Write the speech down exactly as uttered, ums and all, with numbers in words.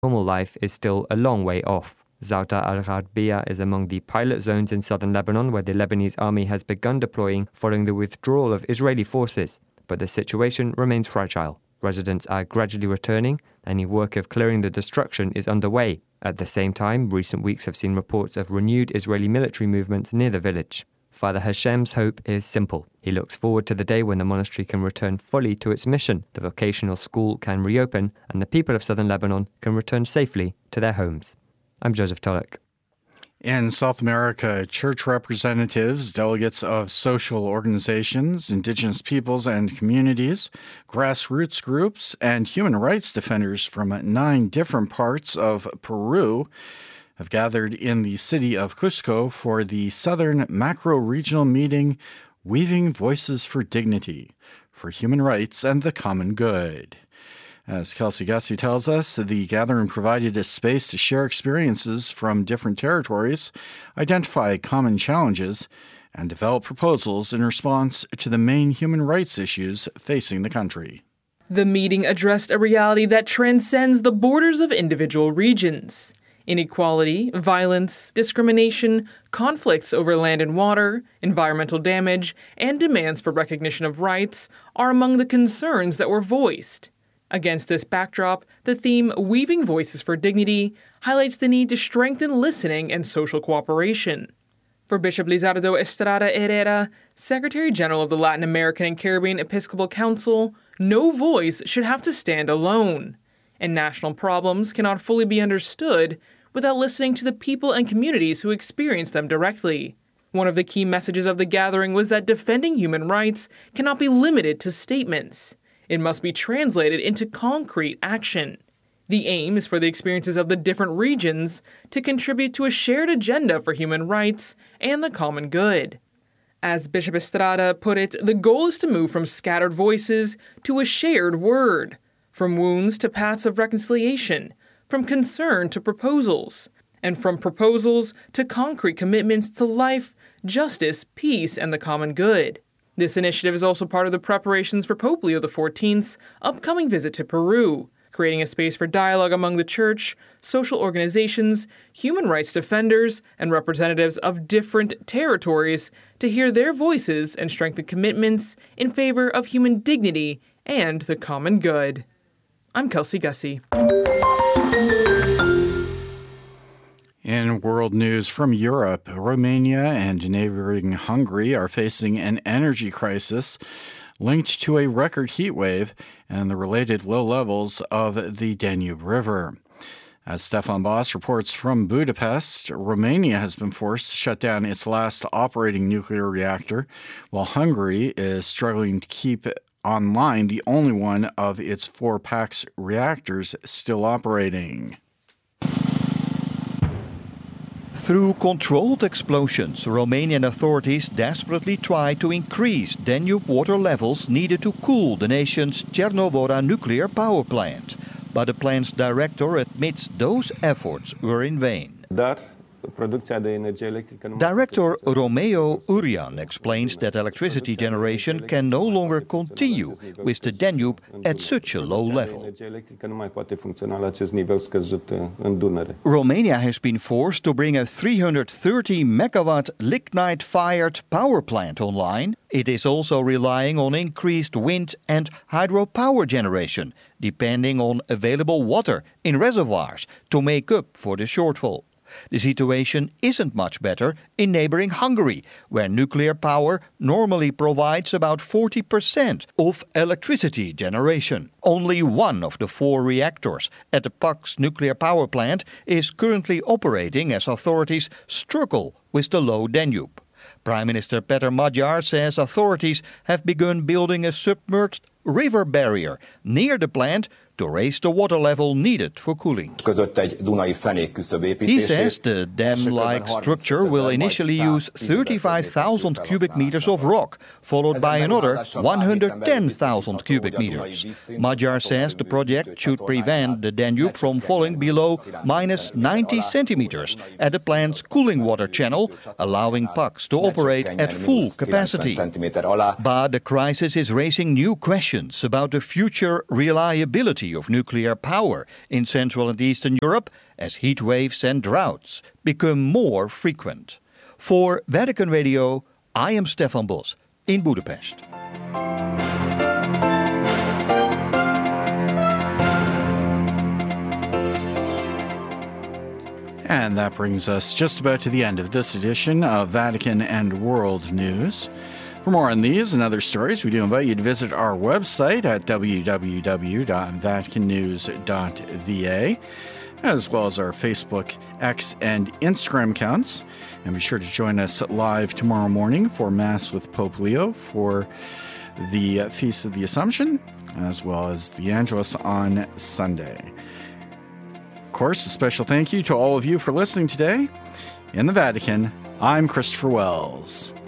normal life is still a long way off. Zouta al-Gharbia is among the pilot zones in southern Lebanon where the Lebanese army has begun deploying following the withdrawal of Israeli forces, but the situation remains fragile. Residents are gradually returning. Any work of clearing the destruction is underway. At the same time, recent weeks have seen reports of renewed Israeli military movements near the village. Father Hashem's hope is simple. He looks forward to the day when the monastery can return fully to its mission, the vocational school can reopen, and the people of southern Lebanon can return safely to their homes. I'm Joseph Tulloch. In South America, church representatives, delegates of social organizations, indigenous peoples and communities, grassroots groups, and human rights defenders from nine different parts of Peru have gathered in the city of Cusco for the Southern Macro-Regional Meeting, Weaving Voices for Dignity, for Human Rights and the Common Good. As Kelsey Gussie tells us, the gathering provided a space to share experiences from different territories, identify common challenges, and develop proposals in response to the main human rights issues facing the country. The meeting addressed a reality that transcends the borders of individual regions. Inequality, violence, discrimination, conflicts over land and water, environmental damage, and demands for recognition of rights are among the concerns that were voiced. Against this backdrop, the theme Weaving Voices for Dignity highlights the need to strengthen listening and social cooperation. For Bishop Lizardo Estrada Herrera, Secretary General of the Latin American and Caribbean Episcopal Council, no voice should have to stand alone, and national problems cannot fully be understood without listening to the people and communities who experience them directly. One of the key messages of the gathering was that defending human rights cannot be limited to statements. It must be translated into concrete action. The aim is for the experiences of the different regions to contribute to a shared agenda for human rights and the common good. As Bishop Estrada put it, the goal is to move from scattered voices to a shared word, from wounds to paths of reconciliation, from concern to proposals, and from proposals to concrete commitments to life, justice, peace, and the common good. This initiative is also part of the preparations for Pope Leo the fourteenth's upcoming visit to Peru, creating a space for dialogue among the church, social organizations, human rights defenders, and representatives of different territories to hear their voices and strengthen commitments in favor of human dignity and the common good. I'm Kelsey Gussie. In world news from Europe, Romania and neighboring Hungary are facing an energy crisis linked to a record heat wave and the related low levels of the Danube River. As Stefan Boss reports from Budapest, Romania has been forced to shut down its last operating nuclear reactor, while Hungary is struggling to keep online the only one of its four PAX reactors still operating. Through controlled explosions, Romanian authorities desperately try to increase Danube water levels needed to cool the nation's Cernavodă nuclear power plant. But the plant's director admits those efforts were in vain. Director Romeo Urian explains that electricity generation can no longer continue with the Danube at such a low level. Romania has been forced to bring a three hundred thirty megawatt lignite-fired power plant online. It is also relying on increased wind and hydropower generation, depending on available water in reservoirs to make up for the shortfall. The situation isn't much better in neighboring Hungary, where nuclear power normally provides about forty percent of electricity generation. Only one of the four reactors at the PAX nuclear power plant is currently operating as authorities struggle with the low Danube. Prime Minister Peter Magyar says authorities have begun building a submerged river barrier near the plant to raise the water level needed for cooling. He says the dam-like structure will initially use thirty-five thousand cubic meters of rock, followed by another one hundred ten thousand cubic meters. Magyar says the project should prevent the Danube from falling below minus ninety centimeters at the plant's cooling water channel, allowing PAX to operate at full capacity. But the crisis is raising new questions about the future reliability security of nuclear power in Central and Eastern Europe as heat waves and droughts become more frequent. For Vatican Radio, I am Stefan Bos in Budapest. And that brings us just about to the end of this edition of Vatican and World News. For more on these and other stories, we do invite you to visit our website at w w w dot vatican news dot v a, as well as our Facebook, X, and Instagram accounts. And be sure to join us live tomorrow morning for Mass with Pope Leo for the Feast of the Assumption, as well as the Angelus on Sunday. Of course, a special thank you to all of you for listening today. In the Vatican, I'm Christopher Wells.